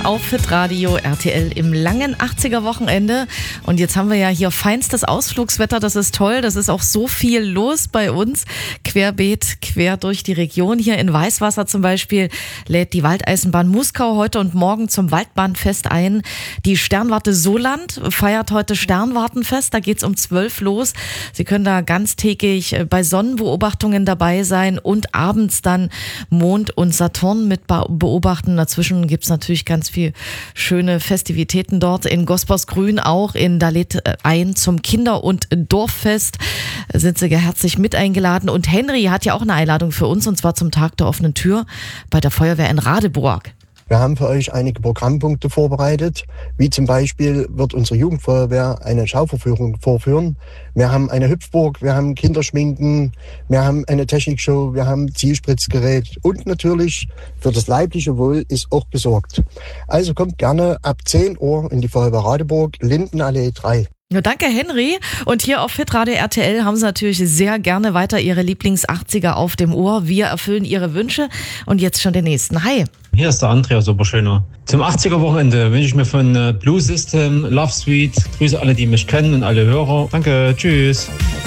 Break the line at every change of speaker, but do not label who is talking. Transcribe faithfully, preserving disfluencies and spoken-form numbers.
auf Hitradio R T L im langen achtziger-Wochenende. Und jetzt haben wir ja hier feinstes Ausflugswetter, das ist toll. Das ist auch so viel los bei uns. Querbeet, quer durch die Region. Hier in Weißwasser zum Beispiel lädt die Waldeisenbahn Muskau heute und morgen zum Waldbahnfest ein. Die Sternwarte Soland feiert heute Sternwartenfest. Da geht's um zwölf los. Sie können da ganztägig bei Sonnenbeobachtungen dabei sein und abends dann Mond und Saturn mit beobachten. Dazwischen gibt's natürlich ganz viel schöne Festivitäten dort. In Gospersgrün auch. In da lädt ein zum Kinder- und Dorffest. Sind Sie herzlich mit eingeladen. Und Henry hat ja auch eine Einladung für uns, und zwar zum Tag der offenen Tür bei der Feuerwehr in Radeburg.
Wir haben für euch einige Programmpunkte vorbereitet, wie zum Beispiel wird unsere Jugendfeuerwehr eine Schauverführung vorführen. Wir haben eine Hüpfburg, wir haben Kinderschminken, wir haben eine Technikshow, wir haben Zielspritzgerät und natürlich für das leibliche Wohl ist auch gesorgt. Also kommt gerne ab zehn Uhr in die Feuerwehr Radeburg, Lindenallee drei.
Ja, danke Henry. Und hier auf Hitradio R T L haben Sie natürlich sehr gerne weiter Ihre Lieblings-achtziger auf dem Ohr. Wir erfüllen Ihre Wünsche und jetzt schon den nächsten. Hi.
Hier ist der Andrea Superschöner. Zum achtziger-Wochenende wünsche ich mir von Blue System, Love Suite. Grüße alle, die mich kennen und alle Hörer. Danke, tschüss.